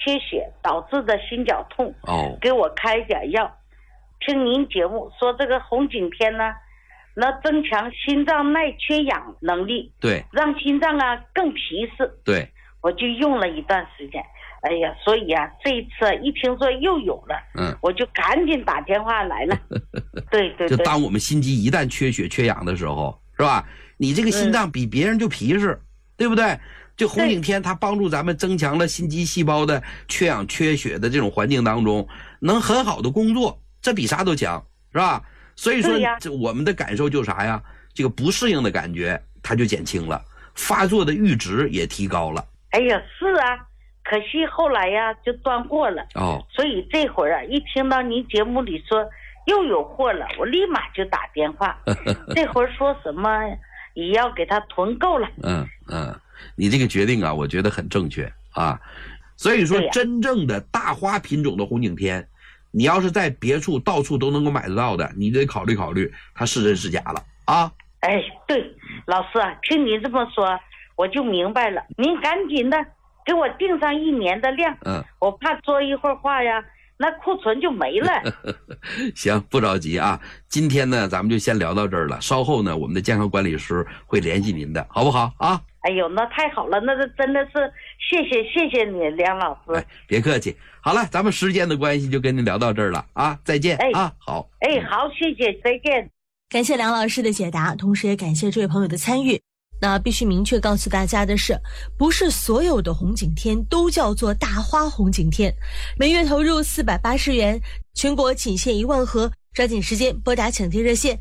缺血导致的心绞痛，给我开点药。听您节目说这个红景天呢，那增强心脏耐缺氧能力， 对， 让心脏啊更皮实， 对， 我就用了一段时间。哎呀，所以啊，这一次一听说又有了，我就赶紧打电话来了。对对对， 就当我们心肌一旦缺血缺氧的时候，是吧？你这个心脏比别人就皮实，对不对？就红景天它帮助咱们增强了心肌细胞的缺氧缺血的这种环境当中，能很好的工作，这比啥都强，是吧？所以说，这我们的感受就是啥呀？这个不适应的感觉它就减轻了，发作的阈值也提高了。 哎呀，是啊。可惜后来呀就断货了所以这会儿啊一听到您节目里说又有货了，我立马就打电话。这会儿说什么也要给他囤够了。 你这个决定啊，我觉得很正确啊。所以说，真正的大花品种的红景天，你要是在别处到处都能够买得到的，你得考虑考虑它是真是假了啊。 哎，对，老师啊，听你这么说我就明白了，您赶紧的给我定上1年的量，我怕说一会儿话呀，那库存就没了。 行，不着急啊。今天呢，咱们就先聊到这儿了。稍后呢，我们的健康管理师会联系您的，好不好啊？ 哎呦，那太好了，那真的是谢谢你，梁老师。 别客气。好了，咱们时间的关系就跟您聊到这儿了啊，再见啊。好， 好，谢谢，再见。 感谢梁老师的解答，同时也感谢这位朋友的参与。那必须明确告诉大家的是，不是所有的红景天都叫做大花红景天。每月投入480元，全国仅限1万盒，抓紧时间拨打抢贴热线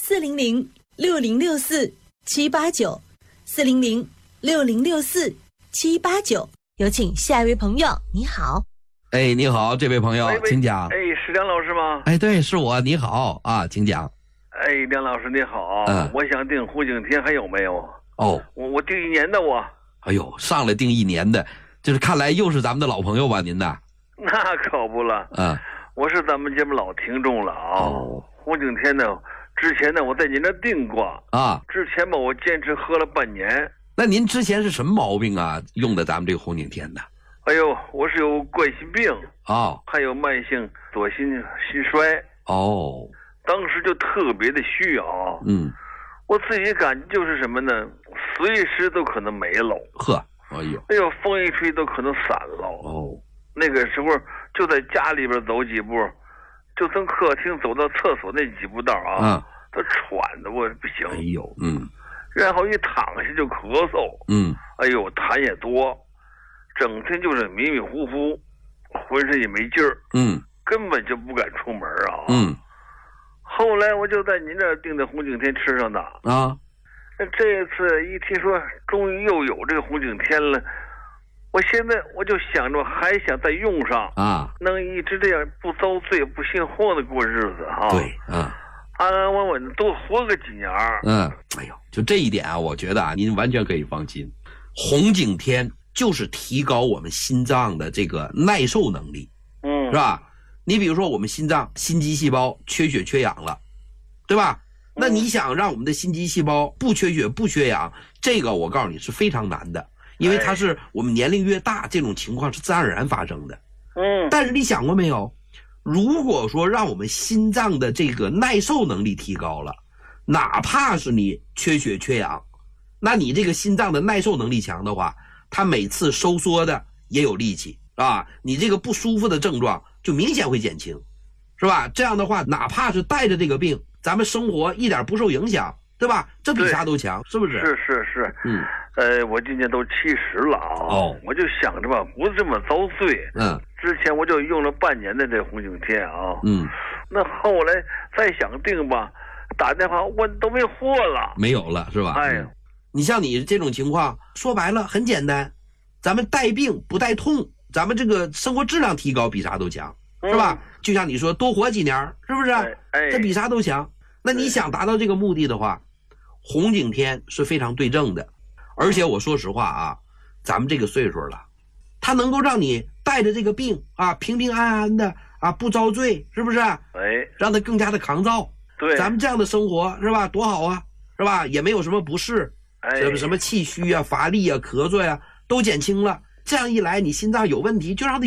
400-6064-789，400-6064-789。有请下一位朋友，你好。 你好，这位朋友，请讲。 是梁老师吗？ 对，是我，你好啊，请讲。 梁老师你好，我想订红景天还有没有？我订1年的我。 哎呦，上来订1年的，就是看来又是咱们的老朋友吧，您的？ 那可不了，我是咱们节目老听众了红景天呢，之前呢我在您这订过之前吧我坚持喝了半年。 那您之前是什么毛病啊？用的咱们这个红景天的？ 哎呦，我是有冠心病还有慢性左心衰当时就特别的需要我自己感觉就是什么呢？随时都可能没了。哎呦，风一吹都可能散了。那个时候就在家里边走几步，就从客厅走到厕所那几步道都喘的我不行。然后一躺下就咳嗽。哎呦，痰也多，整天就是迷迷糊糊，浑身也没劲儿。根本就不敢出门后来我就在您这儿订的红景天吃上的这次一听说终于又有这个红景天了，我现在我就想着还想再用上能一直这样不遭罪不心慌的过日子对安安稳稳多活个几年哎呦，就这一点啊，我觉得您完全可以放心。红景天就是提高我们心脏的这个耐受能力是吧？你比如说我们心脏心肌细胞缺血缺氧了，对吧？那你想让我们的心肌细胞不缺血不缺氧，这个我告诉你是非常难的，因为它是我们年龄越大，这种情况是自然而然发生的。但是你想过没有，如果说让我们心脏的这个耐受能力提高了，哪怕是你缺血缺氧，那你这个心脏的耐受能力强的话，它每次收缩的也有力气你这个不舒服的症状就明显会减轻，是吧？这样的话，哪怕是带着这个病，咱们生活一点不受影响，对吧？这比啥都强，是不是？ 是。我今年都70了我就想着吧，不这么遭罪。之前我就用了半年的这红景天那后来再想订吧，打电话问都没货了， 没有了，是吧？你像你这种情况，说白了很简单，咱们带病不带痛，咱们这个生活质量提高比啥都强，是吧？就像你说多活几年，是不是？这比啥都强。那你想达到这个目的的话，红景天是非常对症的。而且我说实话咱们这个岁数了，它能够让你带着这个病平平安安的不遭罪，是不是？让它更加的抗造。咱们这样的生活是吧？多好是吧？也没有什么不适，什么气虚乏力咳嗽都减轻了。这样一来，你心脏有问题就让它